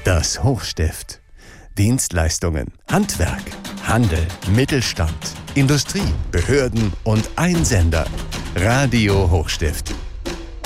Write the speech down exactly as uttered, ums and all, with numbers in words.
Das Hochstift. Dienstleistungen, Handwerk, Handel, Mittelstand, Industrie, Behörden und Einsender. Radio Hochstift.